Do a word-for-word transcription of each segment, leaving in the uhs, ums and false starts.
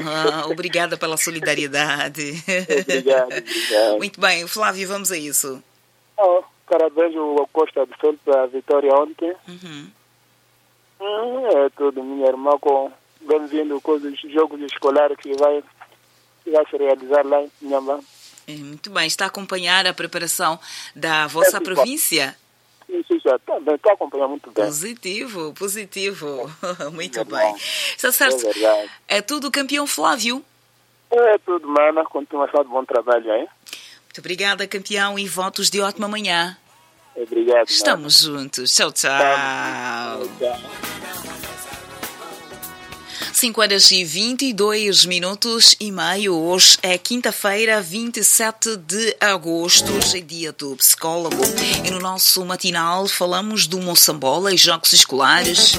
Ah, obrigada pela solidariedade. Obrigado, obrigado. Muito bem, Flávio, vamos a isso. Oh, parabéns ao Costa do Sol pela vitória ontem. Uhum. Hum, é tudo, minha irmã, com bem-vindo com os jogos escolares que vai, que vai se realizar lá em Nhambá. É, muito bem, está a acompanhar a preparação da vossa É, província? Sim, sim, já está bem, está acompanhando muito bem. Positivo, positivo. Muito É bem. Está certo? É verdade. É tudo campeão Flávio. É tudo, mana. Continuação de bom trabalho aí. Muito obrigada, campeão, e votos de ótima manhã. Obrigado, Estamos juntos. Tchau, tchau. Tchau. cinco horas e vinte e dois minutos e meio. Hoje é quinta-feira, vinte e sete de agosto. Hoje é dia do psicólogo. E no nosso matinal falamos do Moçambola e jogos escolares.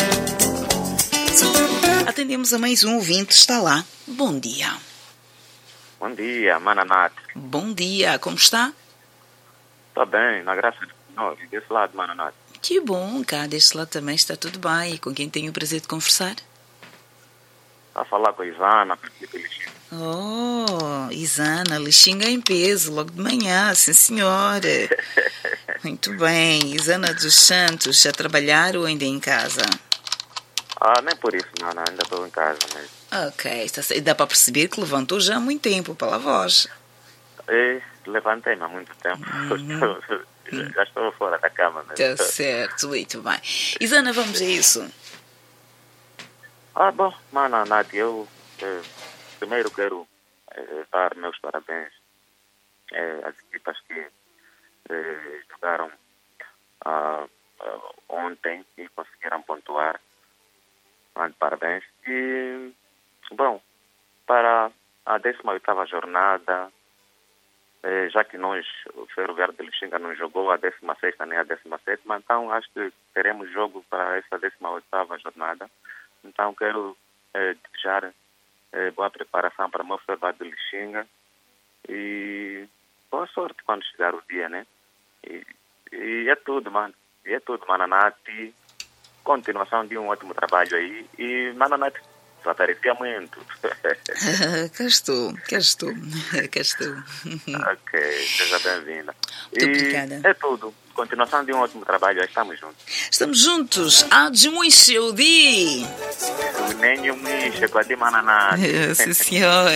Atendemos a mais um ouvinte. Está lá. Bom dia. Bom dia, Mananato. Bom dia. Como está? Está bem, na graça de Deus. E desse lado, Mananato. Que bom. Cá deste lado também está tudo bem. E com quem tenho o prazer de conversar? A falar com a Isana, para que Lixinga. Oh, Isana, Lixinga em peso, logo de manhã, sim senhora. Muito bem. Isana dos Santos, a trabalhar ou ainda em casa? Ah, nem por isso, não, não, ainda estou em casa mesmo. Ok, está, dá para perceber que levantou já há muito tempo pela voz. E levantei-me há muito tempo. Uhum. Já estou fora da cama mesmo. Está certo, muito bem. Isana, vamos a isso. Ah, bom, Mananato, eu eh, primeiro quero eh, dar meus parabéns eh, às equipas que eh, jogaram ah, ah, ontem e conseguiram pontuar. Mande parabéns. E, bom, para a décima oitava jornada, eh, já que nós, o Ferroviário de Lixinga não jogou a décima sexta nem a décima sétima, então acho que teremos jogo para essa décima oitava jornada. Então quero eh, desejar eh, boa preparação para o meu Ferroviário de Lixinga e boa sorte quando chegar o dia, né? E, e é tudo, mano. E é tudo, Mananati. Continuação de um ótimo trabalho aí. E, Mananati, só aparecia muito. Cá estou, cá estou, cá estou. Ok, seja bem-vinda. Muito obrigada. É tudo. Continuação de um ótimo trabalho aí. Estamos juntos. Estamos juntos. Admuixeu de... O Nenho Micha, com a de Mananati. Sim, senhora.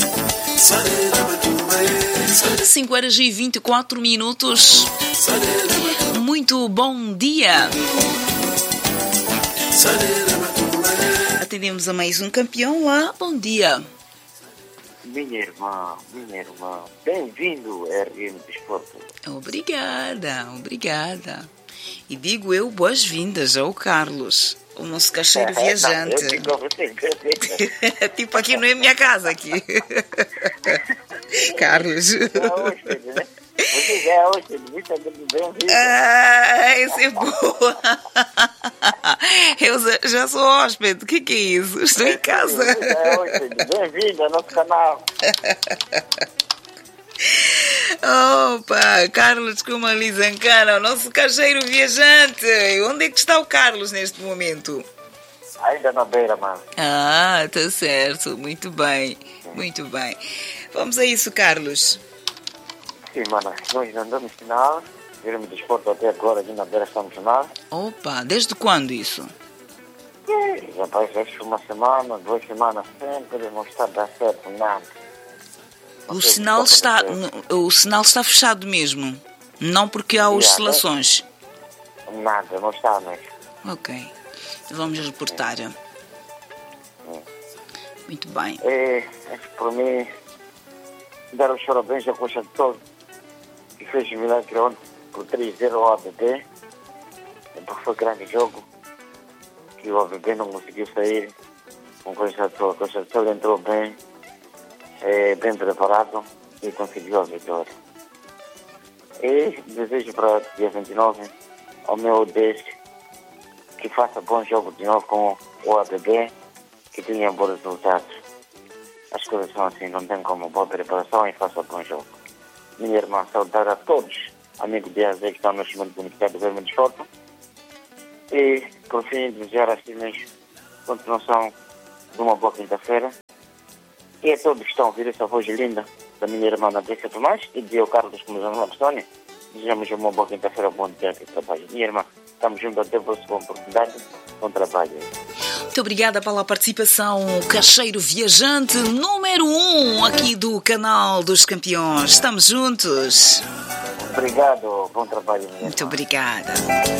cinco horas e vinte e quatro minutos. Muito bom dia. Atendemos a mais um campeão lá. Bom dia. Minha irmã, minha irmã, bem-vindo a R M Desporto. Obrigada, obrigada. E digo eu boas-vindas ao Carlos, o nosso caixeiro viajante. Não, eu digo, tipo, aqui não é minha casa, aqui. Carlos. é hóspede, né? Você já é hóspede, muito bem-vindo. Ah, essa é boa. Eu já sou hóspede, o que, que é isso? Estou em casa. Você já é hóspede, bem-vindo ao nosso canal. Opa, Carlos Kumalizancana, o nosso caixeiro viajante. Onde é que está o Carlos neste momento? Ainda na beira, mano. Ah, tá certo. Muito bem, muito bem. Vamos a isso, Carlos. Sim, mano, nós andamos final. Viramos desporto até agora, aqui na beira estamos final. Opa, desde quando isso? E já faz uma semana, duas semanas sempre, não está a dar certo nada. O sinal está, o sinal está fechado mesmo, não porque há oscilações. Nada, não está mesmo. Ok, vamos reportar. Muito bem. É, é por mim, dar os parabéns ao Coxa de Sol, que fez o milagre ontem por três a zero ao A B B, porque foi grande jogo, que o A B B não conseguiu sair. O Coxa de Sol, o Coxa de Sol entrou bem, é, bem preparado e conseguiu a vitória. E desejo para dia vinte e nove ao meu dez que faça bom jogo de novo com o A B B, que tenha bons resultados. As coisas são assim, não tem como boa preparação e faça bom jogo. Minha irmã, saudar a todos, amigos de A Z que estão neste momento comunicados do Vermelho Desporto. E, por fim, desejar a si mesmo continuação de uma boa quinta-feira E a todos que estão a ouvir essa voz linda da minha irmã Nadia Tomás e de eu, Carlos, como irmão Sônia, desejamos uma boa quinta-feira, bom dia de trabalho. Minha irmã, estamos juntos até você, boa oportunidade, bom trabalho. Muito obrigada pela participação, Cacheiro Viajante número um aqui do canal dos Campeões. Estamos juntos. Obrigado, bom trabalho. Minha Muito irmã. obrigada.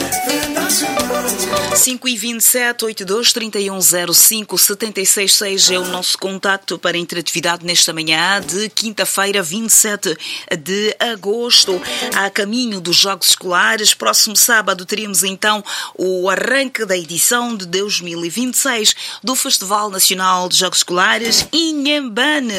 cinco e vinte e sete, oitenta e dois, trinta e um zero cinco, setenta e seis seis é o nosso contacto para interatividade nesta manhã de quinta-feira, vinte e sete de agosto, a caminho dos Jogos Escolares. Próximo sábado teremos então o arranque da edição de dois mil e vinte e seis do Festival Nacional de Jogos Escolares Inhambane.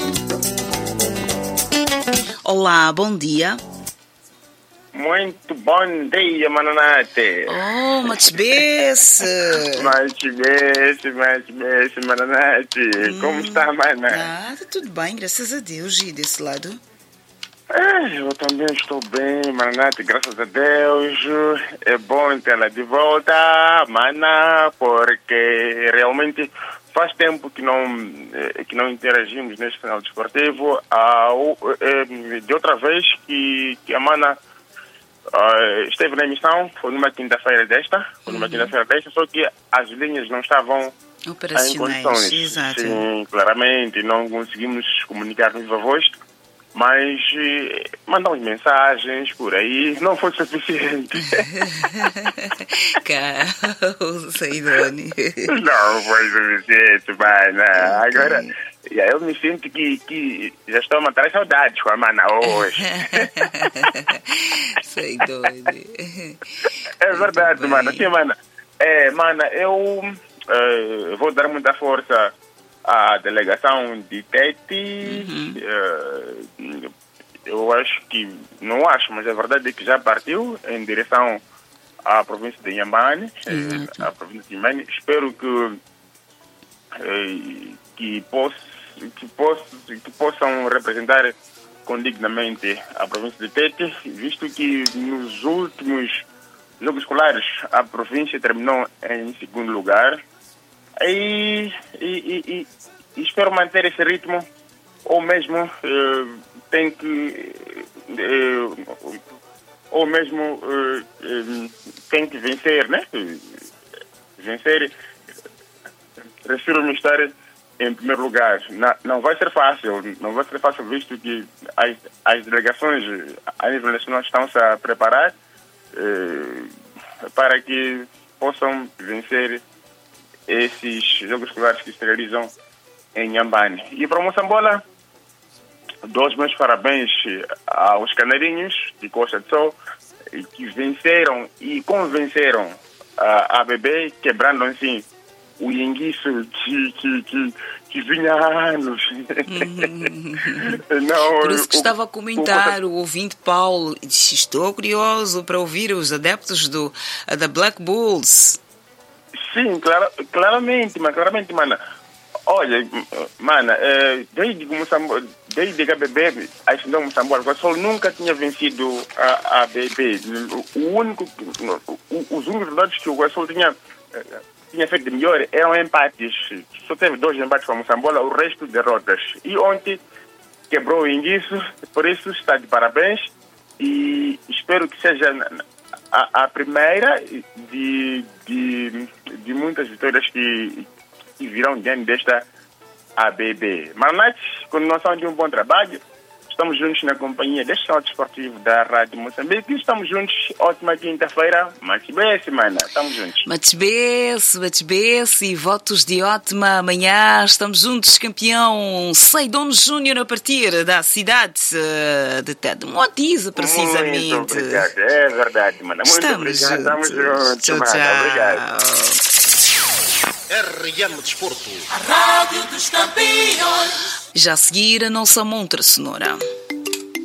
Olá, bom dia. Muito bom dia, Mananate. Oh, Matibesse. Matibesse, Matibesse, Mananate. Hum, Como está, mana? Ah, tudo bem, graças a Deus. E desse lado? Ah, eu também estou bem, Mananate, graças a Deus. É bom tê-la de volta, mana, porque realmente faz tempo que não, que não interagimos neste canal desportivo. Ah, de outra vez que, que a mana Uh, esteve na emissão, foi numa quinta-feira desta, foi numa uhum. quinta-feira desta, só que as linhas não estavam em condições. Exato. Sim, claramente, não conseguimos comunicar no viva voz, mas eh, mandamos mensagens por aí, não foi suficiente. Carlos, Saidone. Não foi suficiente, mana. Agora, eu me sinto que, que já estou a matar saudades com a mana hoje. Saidone. É verdade, mana. Sim, mana. É, mana, eu uh, vou dar muita força à delegação de Tete. Uhum. Uh, eu acho que, não acho, mas a verdade é que já partiu em direção à província de Inhambane. Uhum. À província de Inhambane. Espero que, uh, que, poss, que, poss, que possam representar condignamente a província de Tete, visto que nos últimos Jogos Escolares a província terminou em segundo lugar. E, e, e, e espero manter esse ritmo, ou mesmo eh, tem que eh, ou mesmo eh, eh, tem que vencer, né? Vencer, refiro-me estar em primeiro lugar. Não, não vai ser fácil, não vai ser fácil, visto que as, as delegações a nível nacional estão-se a preparar eh, para que possam vencer esses Jogos Escolares que se realizam em Inhambane. E para Moçambola, dou os meus parabéns aos canarinhos de Costa do Sol, que venceram e convenceram a A B B, quebrando assim o enguiço que, que, que, que vinha há anos. Uhum. Não, Por isso que o, estava a comentar o, o, o ouvinte Paulo, disse, estou curioso para ouvir os adeptos do, da Black Bulls. Sim, clara, claramente, mas claramente, mana. Olha, mana, desde que Moçambola, desde que a A B B ascendeu Moçambola, o Sol nunca tinha vencido a A B B. O único, os únicos resultados que o Sol tinha, tinha feito de melhor eram empates. Só teve dois empates para Moçambola, o resto derrotas. E ontem quebrou o enguiço, por isso está de parabéns e espero que seja a, a primeira de, de, de muitas vitórias que, que virão diante desta A B B. Manate, continuação de um bom trabalho. Estamos juntos na companhia deste canal desportivo da Rádio Moçambique. Estamos juntos. Ótima quinta-feira. Matibesse, mana. Estamos juntos. Matibesse, Matibesse. Votos de ótima manhã. Estamos juntos, campeão. Saidone Júnior a partir da cidade de Tete Modiza, precisamente. Muito obrigado. É verdade, mana. Muito Estamos obrigado. Juntos. Estamos juntos, tchau, mana. tchau. Obrigado. R M Desporto. A Rádio dos Campeões. Já a seguir, a nossa montra sonora.